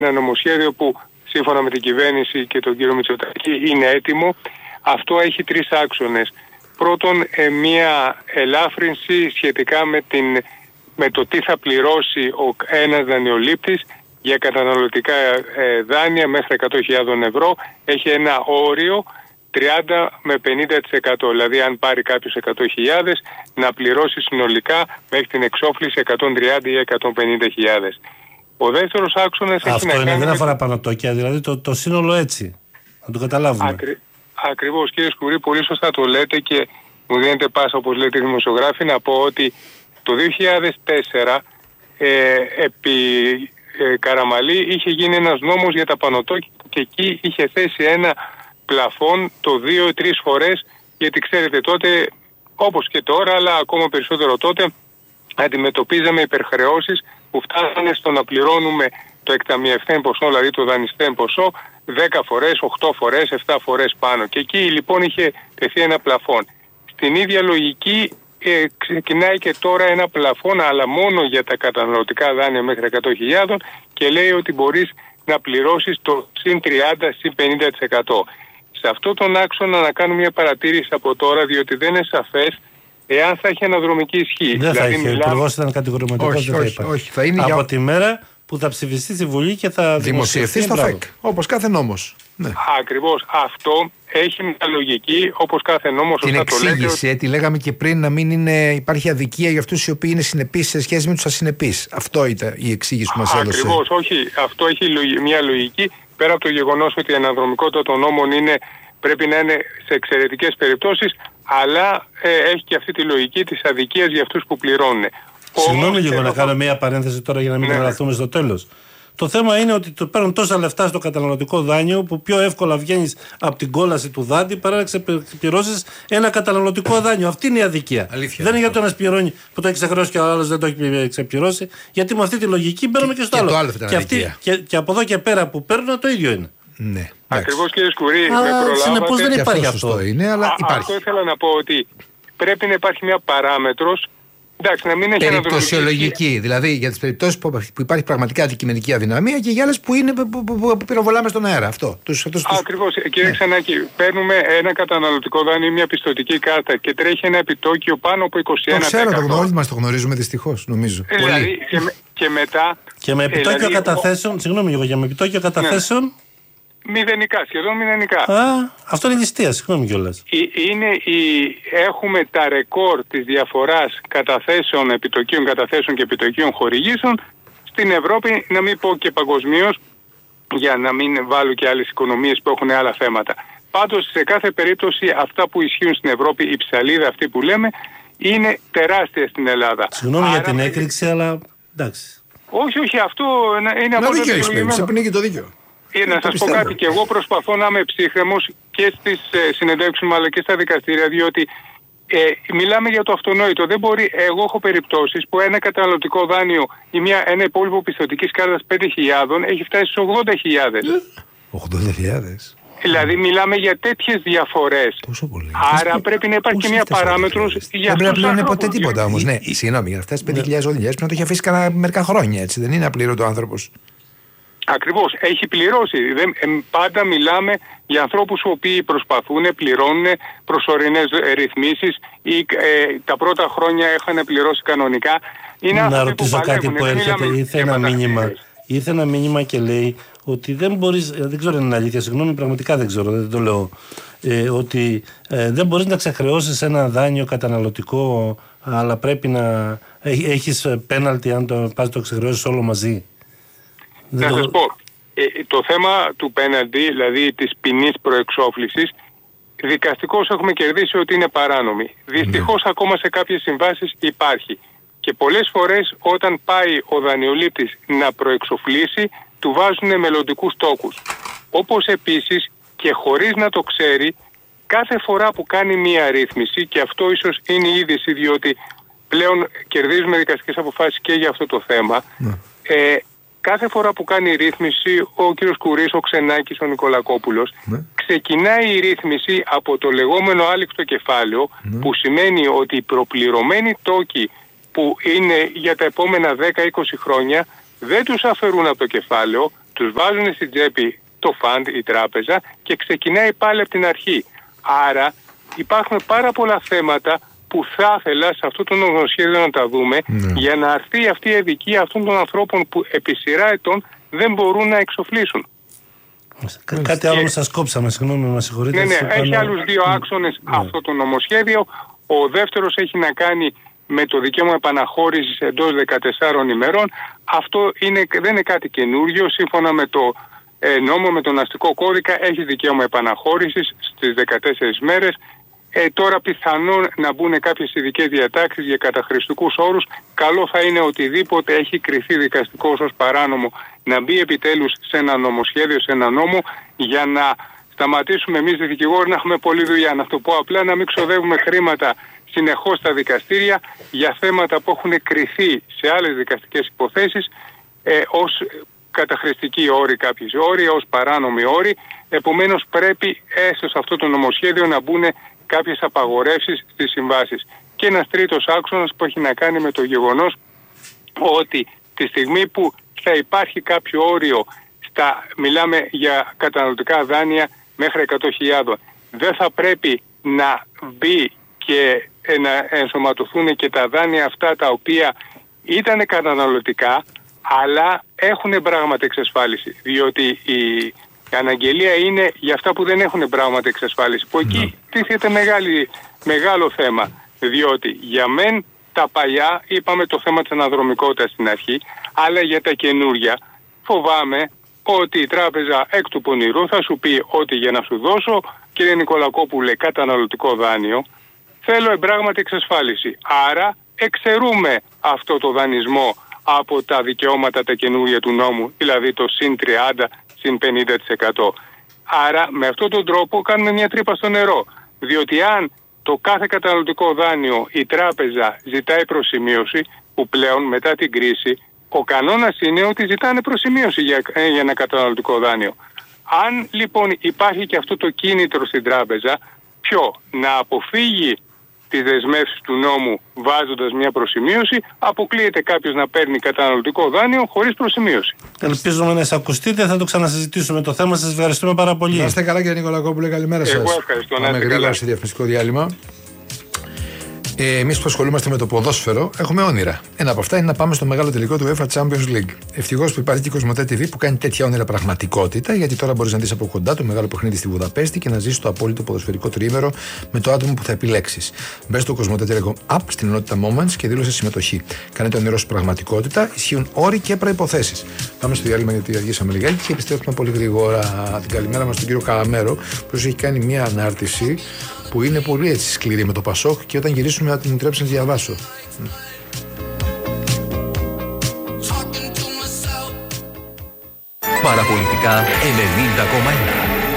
ένα νομοσχέδιο που σύμφωνα με την κυβέρνηση και τον κύριο Μητσοτάκη είναι έτοιμο. Αυτό έχει 3 άξονες. Πρώτον, μια ελάφρυνση σχετικά με το τι θα πληρώσει ένας δανειολήπτης για καταναλωτικά δάνεια μέχρι 100.000 ευρώ. Έχει ένα όριο 30 με 50%. Δηλαδή αν πάρει κάποιος 100.000 να πληρώσει συνολικά μέχρι την εξόφληση 130 ή 150.000. Ο δεύτερος άξονας έχει να κάνει... Αυτό δεν αφορά πανωτόκια, δηλαδή το σύνολο έτσι. Να το καταλάβουμε. Ακριβώς, κύριε Σκουρή, πολύ σωστά το λέτε και μου δίνετε πάσα, όπως λέτε οι δημοσιογράφοι, να πω ότι το 2004 επί Καραμαλή είχε γίνει ένας νόμος για τα πανωτόκια και εκεί είχε θέσει ένα πλαφόν το 2-3 φορές, γιατί ξέρετε τότε, όπως και τώρα, αλλά ακόμα περισσότερο τότε, αντιμετωπίζαμε υπερχρεώσεις που φτάνανε στο να πληρώνουμε το εκταμιευθέν ποσό, δηλαδή το δανειστέν ποσό, 10 φορές, 8 φορές, 7 φορές πάνω. Και εκεί λοιπόν είχε τεθεί ένα πλαφόν. Στην ίδια λογική ξεκινάει και τώρα ένα πλαφόν, αλλά μόνο για τα καταναλωτικά δάνεια μέχρι 100.000 και λέει ότι μπορείς να πληρώσεις το συν 30, συν 50%. Σε αυτό τον άξονα να κάνω μια παρατήρηση από τώρα, διότι δεν είναι σαφές εάν θα έχει αναδρομική ισχύ. Δεν θα έχει. Ο υπουργός ήταν κατηγορηματικός. Όχι, θα είναι από τη μέρα που θα ψηφιστεί στη Βουλή και θα δημοσιευτεί στο ΦΕΚ. Όπως κάθε νόμος. Ναι. Ακριβώς. Αυτό έχει μια λογική, όπως κάθε νόμος. Την εξήγηση, τη λέγαμε και πριν, να μην υπάρχει αδικία για αυτούς οι οποίοι είναι συνεπείς σε σχέση με τους ασυνεπείς. Αυτό ήταν η εξήγηση που μας έδωσε. Ακριβώς, όχι. Αυτό έχει μια λογική. Πέρα από το γεγονός ότι η αναδρομικότητα των νόμων πρέπει να είναι σε εξαιρετικές περιπτώσεις, αλλά έχει και αυτή τη λογική της αδικίας για αυτούς που πληρώνουν. Συγγνώμη λίγο να κάνω μια παρένθεση τώρα για να μην τρελαθούμε στο τέλος. Το θέμα είναι ότι το παίρνουν τόσα λεφτά στο καταναλωτικό δάνειο που πιο εύκολα βγαίνεις από την κόλαση του δάντη παρά να ξεπληρώσεις ένα καταναλωτικό δάνειο. Αυτή είναι η αδικία. Αλήθεια, δεν είναι για το ένας πληρώνει που το έχει ξεχρεώσει και ο άλλος δεν το έχει ξεπληρώσει. Γιατί με αυτή τη λογική μπαίνουμε και στο άλλο. Και από εδώ και πέρα που παίρνουν το ίδιο είναι. Ναι. Ακριβώς, κύριε Σκουρή, συνεπώς δεν υπάρχει αυτό. Αυτό ήθελα να πω, ότι πρέπει να υπάρχει μια παράμετρος. Εντάξει, να μην έχει περιπτωσιολογική, δηλαδή για τις περιπτώσεις που υπάρχει πραγματικά αντικειμενική αδυναμία και για άλλες που πυροβολάμε στον αέρα. Αυτό. Ακριβώς, κύριε Ξανάκη, παίρνουμε ένα καταναλωτικό δάνειο, μια πιστωτική κάρτα και τρέχει ένα επιτόκιο πάνω από 21%. Το ξέρω, το γνωρίζουμε δυστυχώς, νομίζω. Δηλαδή, και μετά. Και με επιτόκιο καταθέσεων, συγγνώμη λίγο, με επιτόκιο καταθέσεων. Μηδενικά, σχεδόν μηδενικά. Αυτό είναι ληστεία, συγγνώμη κιόλας. Έχουμε τα ρεκόρ της διαφοράς καταθέσεων, επιτοκίων καταθέσεων και επιτοκίων χορηγήσεων στην Ευρώπη, να μην πω και παγκοσμίως, για να μην βάλω και άλλες οικονομίες που έχουν άλλα θέματα. Πάντως, σε κάθε περίπτωση, αυτά που ισχύουν στην Ευρώπη, η ψαλίδα αυτή που λέμε, είναι τεράστια στην Ελλάδα. Συγγνώμη για την έκρηξη, αλλά εντάξει. Όχι, αυτό είναι από το δίκαιο. Να σας πω κάτι, και εγώ προσπαθώ να είμαι ψύχρεμος και στις συνεντεύξεις μου αλλά και στα δικαστήρια, διότι μιλάμε για το αυτονόητο. Δεν μπορεί, εγώ έχω περιπτώσεις που ένα καταναλωτικό δάνειο ή ένα υπόλοιπο πιστωτικής κάρτας 5.000 έχει φτάσει στους 80.000. 80.000. Δηλαδή μιλάμε για τέτοιες διαφορές. Τόσο πολύ. Άρα πρέπει να υπάρχει και μια παράμετρος για αυτούς. Δεν πρέπει να πληρώνει ποτέ τίποτα όμως. Ναι, συγγνώμη, για αυτές τις 5.000 οδηγίες πρέπει να το έχει αφήσει μερικά χρόνια, έτσι. Δεν είναι απλήρωτο άνθρωπος. Ακριβώς, έχει πληρώσει. Πάντα μιλάμε για ανθρώπους οι οποίοι προσπαθούν, πληρώνουν προσωρινές ρυθμίσεις ή τα πρώτα χρόνια είχαν πληρώσει κανονικά. Να ρωτήσω κάτι που έρχεται, ήρθε ένα μήνυμα και λέει ότι δεν μπορείς, δεν ξέρω αν είναι αλήθεια, συγγνώμη, πραγματικά δεν ξέρω, δεν το λέω, ότι δεν μπορείς να ξεχρεώσεις ένα δάνειο καταναλωτικό, αλλά πρέπει να έχεις πέναλτι αν το ξεχρεώσεις όλο μαζί. Να σας πω, το θέμα του πέναλτι, δηλαδή της ποινής προεξόφλησης, δικαστικώς έχουμε κερδίσει ότι είναι παράνομη. Δυστυχώς ακόμα σε κάποιες συμβάσεις υπάρχει. Και πολλές φορές όταν πάει ο δανειολήπτης να προεξοφλήσει, του βάζουν μελλοντικούς τόκους. Όπως επίσης και χωρίς να το ξέρει, κάθε φορά που κάνει μία ρύθμιση, και αυτό ίσως είναι η είδηση, διότι πλέον κερδίζουμε δικαστικές αποφάσεις και για αυτό το θέμα, κάθε φορά που κάνει η ρύθμιση, ο κύριος Κουρής, ο Ξενάκης, ο Νικολακόπουλος, ξεκινάει η ρύθμιση από το λεγόμενο άλικτο κεφάλαιο, που σημαίνει ότι οι προπληρωμένοι τόκοι που είναι για τα επόμενα 10-20 χρόνια δεν τους αφαιρούν από το κεφάλαιο, τους βάζουν στην τσέπη το φαντ, η τράπεζα, και ξεκινάει πάλι από την αρχή. Άρα υπάρχουν πάρα πολλά θέματα που θα ήθελα σε αυτό το νομοσχέδιο να τα δούμε, για να αρθεί αυτή η αδικία αυτών των ανθρώπων που επί σειρά ετών δεν μπορούν να εξοφλήσουν. Κάτι άλλο σας κόψαμε, συγγνώμη, μας συγχωρείτε. Ναι, έχει άλλους δύο άξονες αυτό το νομοσχέδιο. Ο δεύτερος έχει να κάνει με το δικαίωμα επαναχώρησης εντός 14 ημερών. Αυτό δεν είναι κάτι καινούργιο. Σύμφωνα με το νόμο, με τον αστικό κώδικα, έχει δικαίωμα επαναχώρησης στις 14 μέρες. Τώρα πιθανόν να μπουν κάποιες ειδικές διατάξεις για καταχρηστικούς όρους. Καλό θα είναι οτιδήποτε έχει κριθεί δικαστικώς ως παράνομο να μπει επιτέλους σε ένα νομοσχέδιο, σε ένα νόμο, για να σταματήσουμε εμείς οι δικηγόροι να έχουμε πολλή δουλειά. Να το πω απλά, να μην ξοδεύουμε χρήματα συνεχώς στα δικαστήρια για θέματα που έχουν κριθεί σε άλλες δικαστικές υποθέσεις ως καταχρηστικοί όροι, κάποιοι όροι, ως παράνομοι όροι. Επομένως πρέπει έστω σε αυτό το νομοσχέδιο να μπουν κάποιες απαγορεύσεις στις συμβάσεις. Και ένας τρίτος άξονας που έχει να κάνει με το γεγονός ότι τη στιγμή που θα υπάρχει κάποιο όριο, μιλάμε για καταναλωτικά δάνεια μέχρι 100.000, δεν θα πρέπει να μπει και να ενσωματωθούν και τα δάνεια αυτά τα οποία ήταν καταναλωτικά αλλά έχουν πράγματι εξασφάλιση. Διότι η αναγγελία είναι για αυτά που δεν έχουν πράγματι εξασφάλιση. Που εκεί τίθεται μεγάλο θέμα. Διότι για μεν τα παλιά, είπαμε το θέμα της αναδρομικότητας στην αρχή, αλλά για τα καινούρια φοβάμαι ότι η τράπεζα εκ του πονηρού θα σου πει ότι για να σου δώσω, κύριε Νικολακόπουλε, καταναλωτικό δάνειο, θέλω πράγματι εξασφάλιση. Άρα εξαιρούμε αυτό το δανεισμό από τα δικαιώματα τα καινούργια του νόμου, δηλαδή το συν 30, συν 50%. Άρα με αυτόν τον τρόπο κάνουμε μια τρύπα στο νερό. Διότι αν το κάθε καταναλωτικό δάνειο η τράπεζα ζητάει προσημείωση, που πλέον μετά την κρίση ο κανόνας είναι ότι ζητάνε προσημείωση για ένα καταναλωτικό δάνειο. Αν λοιπόν υπάρχει και αυτό το κίνητρο στην τράπεζα, να αποφύγει τις δεσμεύσεις του νόμου βάζοντας μια προσημείωση, αποκλείεται κάποιος να παίρνει καταναλωτικό δάνειο χωρίς προσημείωση. Ελπίζουμε να εισακουστείτε, θα το ξανασυζητήσουμε το θέμα. Σας ευχαριστούμε πάρα πολύ. Να είστε καλά, κύριε Νικολακόπουλε, καλημέρα σας. Εγώ ευχαριστώ. Πάμε γρήγορα σε διαφημιστικό διάλειμμα. Εμείς που ασχολούμαστε με το ποδόσφαιρο έχουμε όνειρα. Ένα από αυτά είναι να πάμε στο μεγάλο τελικό του UEFA Champions League. Ευτυχώς που υπάρχει και η Κοσμοτέ TV που κάνει τέτοια όνειρα πραγματικότητα, γιατί τώρα μπορείς να δεις από κοντά το μεγάλο παιχνίδι στη Βουδαπέστη και να ζήσεις το απόλυτο ποδοσφαιρικό τριήμερο με το άτομο που θα επιλέξεις. Μπες στο Κοσμοτέ Telecom App στην ενότητα Moments και δήλωσε συμμετοχή. Κάνε το όνειρό σου πραγματικότητα, ισχύουν όροι και προϋποθέσεις. Πάμε στο διάλειμμα γιατί αργήσαμε λιγάκι και επιστρέφουμε πολύ γρήγορα. Την καλημέρα μας στον κύριο Καλαμέρο, που έχει κάνει μια ανάρτηση που είναι πολύ έτσι σκληρή με το Πασόκ και όταν γυρίσουμε θα την τρέψει να διαβάσω. Παραπολιτικά 90,1.